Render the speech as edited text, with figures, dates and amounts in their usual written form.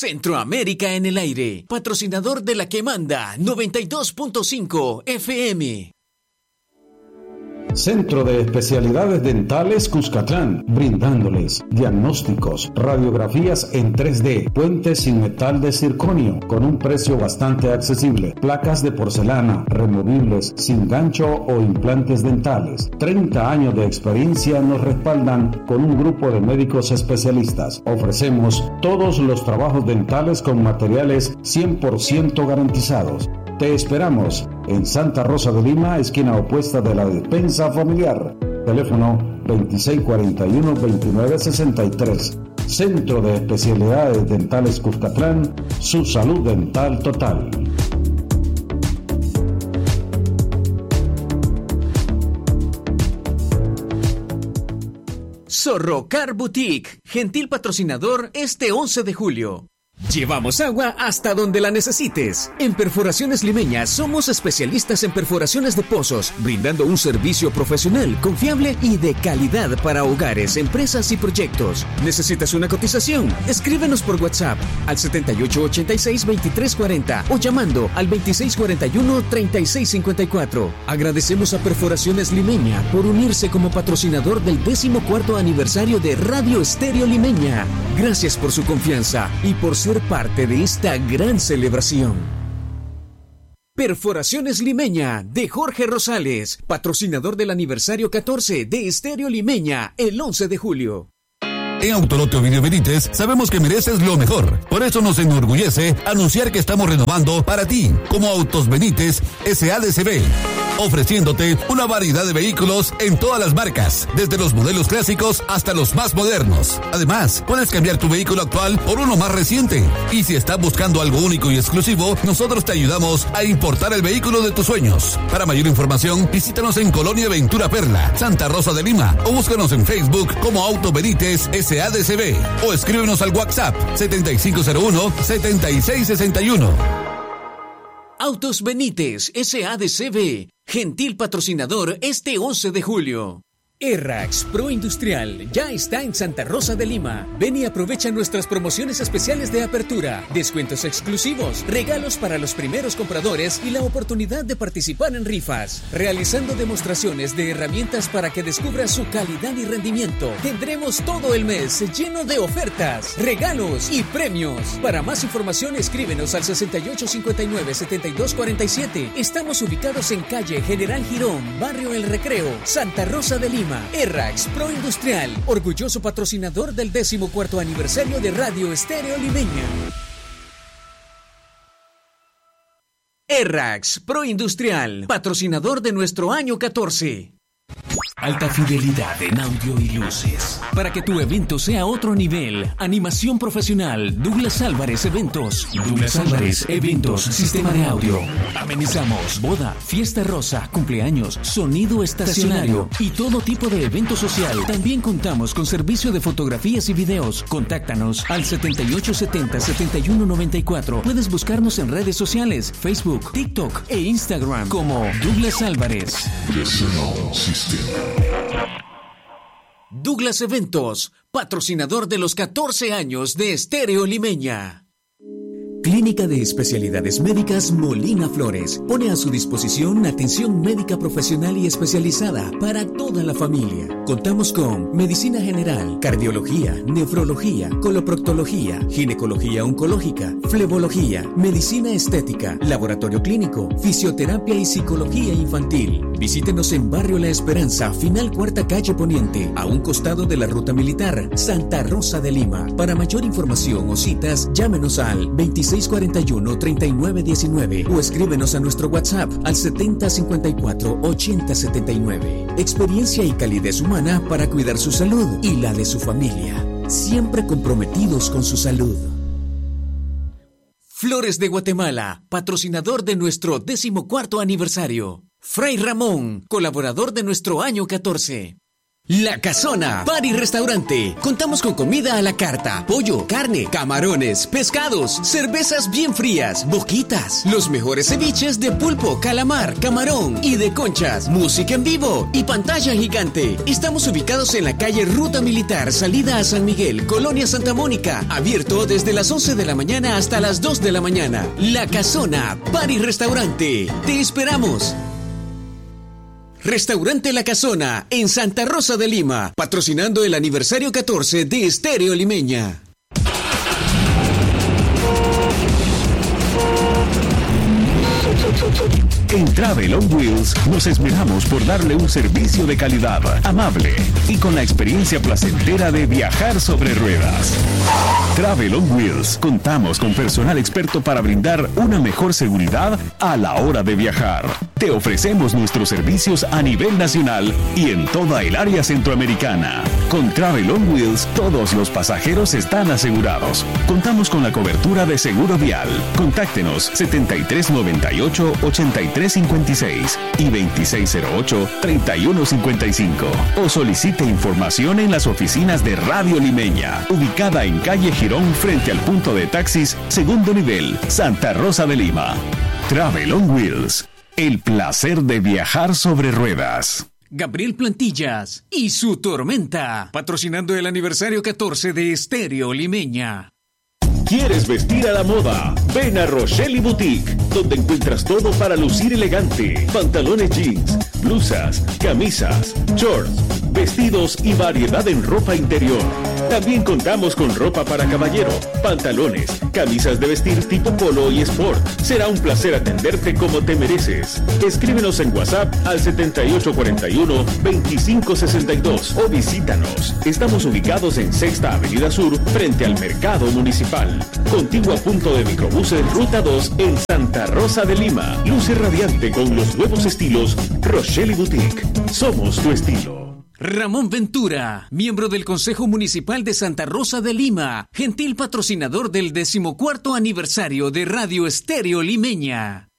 Centroamérica en el aire, patrocinador de la que manda 92.5 FM. Centro de Especialidades Dentales Cuscatlán, brindándoles diagnósticos, radiografías en 3D, puentes sin metal de circonio, con un precio bastante accesible, placas de porcelana, removibles, sin gancho o implantes dentales. 30 años de experiencia nos respaldan con un grupo de médicos especialistas. Ofrecemos todos los trabajos dentales con materiales 100% garantizados. Te esperamos en Santa Rosa de Lima, esquina opuesta de la Despensa Familiar. Teléfono 2641-2963. Centro de Especialidades Dentales Cuscatlán, su salud dental total. Zorro Car Boutique, gentil patrocinador este 11 de julio. Llevamos agua hasta donde la necesites. En Perforaciones Limeña somos especialistas en perforaciones de pozos, brindando un servicio profesional, confiable y de calidad para hogares, empresas y proyectos. ¿Necesitas una cotización? Escríbenos por WhatsApp al 7886-2340 o llamando al 2641-3654. Agradecemos a Perforaciones Limeña por unirse como patrocinador del 14º aniversario de Radio Estéreo Limeña. Gracias por su confianza y por ser parte de esta gran celebración. Perforaciones Limeña de Jorge Rosales, patrocinador del aniversario 14 de Estéreo Limeña el 11 de julio. En Autolote Ovidio Benítez sabemos que mereces lo mejor. Por eso nos enorgullece anunciar que estamos renovando para ti como Autos Benítez SADCB, ofreciéndote una variedad de vehículos en todas las marcas, desde los modelos clásicos hasta los más modernos. Además, puedes cambiar tu vehículo actual por uno más reciente. Y si estás buscando algo único y exclusivo, nosotros te ayudamos a importar el vehículo de tus sueños. Para mayor información, visítanos en Colonia Ventura Perla, Santa Rosa de Lima, o búscanos en Facebook como Auto Benítez SADCB, o escríbenos al WhatsApp 7501-7661. Autos Benítez SADCB, gentil patrocinador este 11 de julio. Errax Pro Industrial ya está en Santa Rosa de Lima. Ven y aprovecha nuestras promociones especiales de apertura, descuentos exclusivos, regalos para los primeros compradores y la oportunidad de participar en rifas. Realizando demostraciones de herramientas para que descubras su calidad y rendimiento. Tendremos todo el mes lleno de ofertas, regalos y premios. Para más información escríbenos al 6859-7247. Estamos ubicados en calle General Girón, Barrio El Recreo, Santa Rosa de Lima. Errax Pro Industrial, orgulloso patrocinador del 14º aniversario de Radio Estéreo Limeña. Errax Pro Industrial, patrocinador de nuestro año 14. Alta fidelidad en audio y luces. Para que tu evento sea otro nivel. Animación profesional. Douglas Álvarez Eventos. Douglas Álvarez Eventos. Sistema de audio. Amenizamos boda, fiesta rosa, cumpleaños, sonido estacionario y todo tipo de evento social. También contamos con servicio de fotografías y videos. Contáctanos al 7870-7194. Puedes buscarnos en redes sociales, Facebook, TikTok e Instagram como Douglas Álvarez. Douglas Eventos, patrocinador de los 14 años de Estéreo Limeña. Clínica de Especialidades Médicas Molina Flores pone a su disposición atención médica profesional y especializada para toda la familia. Contamos con medicina general, cardiología, nefrología, coloproctología, ginecología oncológica, flebología, medicina estética, laboratorio clínico, fisioterapia y psicología infantil. Visítenos en Barrio La Esperanza, final Cuarta Calle Poniente, a un costado de la Ruta Militar, Santa Rosa de Lima. Para mayor información o citas, llámenos al 2641-3919 o escríbenos a nuestro WhatsApp al 7054-8079. Experiencia y calidez humana para cuidar su salud y la de su familia. Siempre comprometidos con su salud. Flores de Guatemala, patrocinador de nuestro 14º aniversario. Fray Ramón, colaborador de nuestro año 14. La Casona, bar y restaurante. Contamos con comida a la carta, pollo, carne, camarones, pescados, cervezas bien frías, boquitas, los mejores ceviches de pulpo, calamar, camarón y de conchas, música en vivo y pantalla gigante. Estamos ubicados en la calle Ruta Militar, salida a San Miguel, Colonia Santa Mónica, abierto desde las 11 de la mañana hasta las 2 de la mañana. La Casona, bar y restaurante. Te esperamos. Restaurante La Casona, en Santa Rosa de Lima, patrocinando el aniversario 14 de Estéreo Limeña. En Travel on Wheels nos esmeramos por darle un servicio de calidad, amable y con la experiencia placentera de viajar sobre ruedas. Travel on Wheels, contamos con personal experto para brindar una mejor seguridad a la hora de viajar. Te ofrecemos nuestros servicios a nivel nacional y en toda el área centroamericana. Con Travel on Wheels, todos los pasajeros están asegurados. Contamos con la cobertura de seguro vial. Contáctenos 7398-8356 y 2608-3155 o solicite información en las oficinas de Radio Limeña, ubicada en calle Girón frente al punto de taxis segundo nivel, Santa Rosa de Lima. Travel on Wheels, el placer de viajar sobre ruedas. Gabriel Plantillas y su Tormenta, patrocinando el aniversario 14 de Estéreo Limeña. ¿Quieres vestir a la moda? Ven a Rochelle Boutique, donde encuentras todo para lucir elegante. Pantalones jeans, blusas, camisas, shorts, vestidos y variedad en ropa interior. También contamos con ropa para caballero, pantalones, camisas de vestir tipo polo y sport. Será un placer atenderte como te mereces. Escríbenos en WhatsApp al 7841-2562 o visítanos. Estamos ubicados en Sexta Avenida Sur, frente al Mercado Municipal. Contigua punto de microbuses Ruta 2 en Santa Rosa de Lima. Luce radiante con los nuevos estilos Rochelle Boutique. Somos tu estilo. Ramón Ventura, miembro del Consejo Municipal de Santa Rosa de Lima, gentil patrocinador del 14º aniversario de Radio Estéreo Limeña.